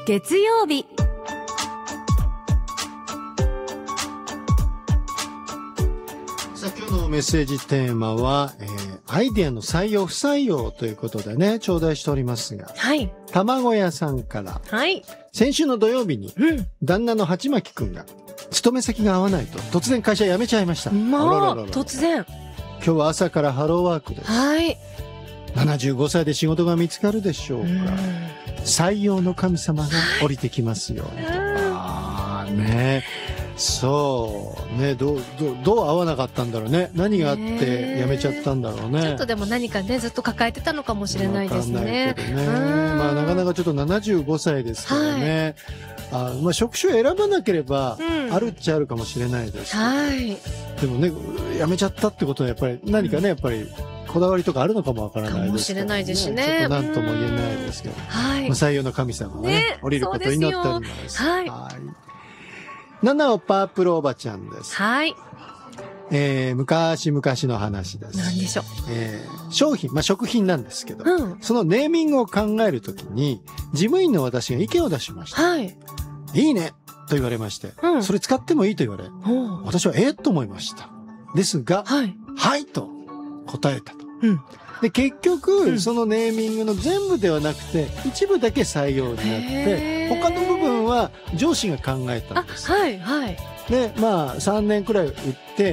月曜日。 さあ今日のメッセージテーマは、アイデアの採用不採用ということでね、頂戴しておりますが、 はい。 卵屋さんから、 はい。 先週の土曜日に、旦那の鉢巻くんが、勤め先が合わないと、突然会社辞めちゃいました。 まあ、突然。 今日は朝からハローワークです。 はい。 75歳で仕事が見つかるでしょうか。採用の神様が降りてきますよ。ああ、ね。そうね、どう合わなかったんだろうね。何があって辞めちゃったんだろうね。 ちょっとでも何かね、ずっと抱えてたのかもしれないですね。 まあなかなかちょっと75歳ですからね。まあ職種を選ばなければあるっちゃあるかもしれないですけど。はい。でもね、辞めちゃったってことはやっぱり何かね、やっぱりこだわりとかあるのかもわからないですからね。かもしれないですね。ちょっと何とも言えないですけど。はい。採用の神様がね、降りることになっております。はい。七尾パープルおばちゃんです。はい。昔々の話です。 何でしょう。 商品、まあ、食品なんですけど、そのネーミングを考えるときに、事務員の私が意見を出しました。はい。いいねと言われまして、それ使ってもいいと言われ、私はと思いました。ですが、はいと答えたと。で、結局、そのネーミングの全部ではなくて、一部だけ採用になって、他の部分は上司が考えたんです。はいはい。で、まあ、3年くらい売って、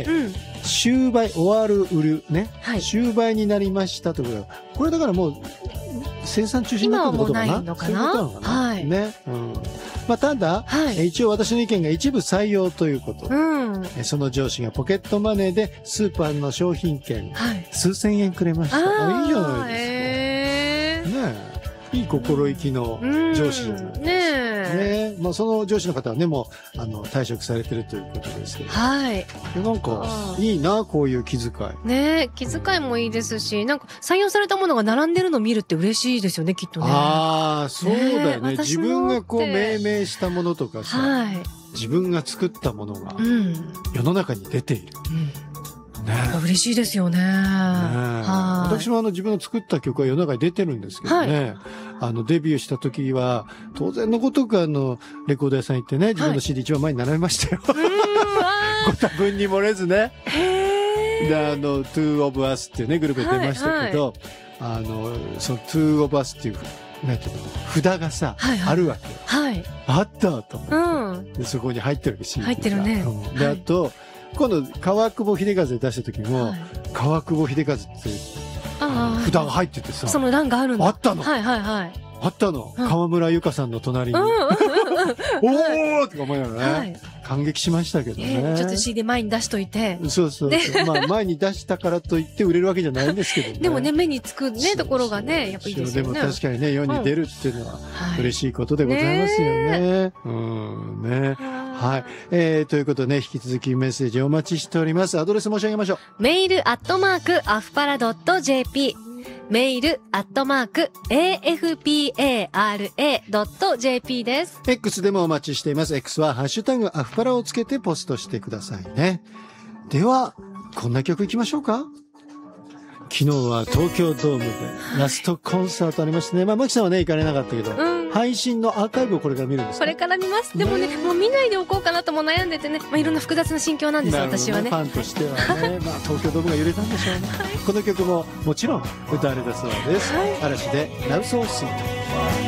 終売、終わる、売る、ね。終売になりましたということで、これだからもう、生産中止になったってことかな。今はもうないのかな。そういうことなのかな。はい。ね。まあ、ただ、一応私の意見が一部採用ということで、その上司がポケットマネーでスーパーの商品券、数千円くれました。いいじゃないですか。ねえ。いい心意気の上司じゃないですか。ねえ。まあ、その上司の方はね、もう、退職されてるということですけど。はい。なんか、いいな、こういう気遣い。ねえ、気遣いもいいですし、なんか、採用されたものが並んでるのを見るって嬉しいですよね、きっとね。ああ、そうだよね。自分がこう、命名したものとかさ、自分が作ったものが、世の中に出ている。ね、嬉しいですよね。私も自分の作った曲は世の中に出てるんですけどね。デビューした時は、当然のごとくレコード屋さん行ってね、自分の CD 一番前に並べましたよ。ご多分に漏れずね。で、Two of Us っていうね、グループで出ましたけど、その Two of Us っていう、なんていうの、札がさ、あるわけよ。あったと思って。で、そこに入ってるわけ、CD が。入ってるね。で、あと、今度、川久保秀和で出した時も、川久保秀和って札が入っててさ。その欄があるんだ。あったの。はいはいはい。あったの。河村ゆかさんの隣に。おーとか思いながらね。感激しましたけどね。ちょっと CD 前に出しといて。そうそう。まあ前に出したからといって売れるわけじゃないんですけどね。でもね、目につくね、ところがね、やっぱいいですよね。でも確かにね、世に出るっていうのは嬉しいことでございますよね。ね。はい。ということでね、引き続きメッセージお待ちしております。アドレス申し上げましょう。 メールアットマークアフパラドット JP。メールアットマーク AFPARA.jp です。 X でもお待ちしています。X はハッシュタグアフパラをつけてポストしてくださいね。では、こんな曲いきましょうか。昨日は東京ドームでラストコンサートありましてね。まあ、マキさんはね、行かれなかったけど、配信のアーカイブをこれから見るんですか？ これから見ます。でもね、もう見ないでおこうかなとも悩んでてね、まあ、いろんな複雑な心境なんですよ、私はね。 ファンとしてはね、まあ、東京ドームが揺れたんでしょうね。この曲ももちろん歌われたそうです。嵐でラブソースイート。